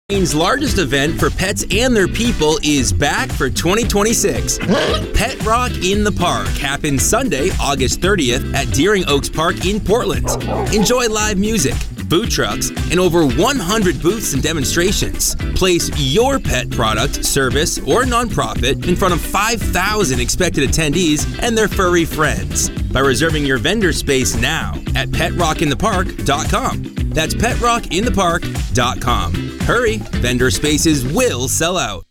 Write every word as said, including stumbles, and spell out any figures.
Maine's largest event for pets and their people is back for twenty twenty-six. Pet Rock in the Park happens Sunday, August thirtieth at Deering Oaks Park in Portland. Enjoy live music, food trucks, and over one hundred booths and demonstrations. Place your pet product, service, or nonprofit in front of five thousand expected attendees and their furry friends by reserving your vendor space now at pet rock in the park dot com. That's pet rock in the park dot com. Hurry, vendor spaces will sell out.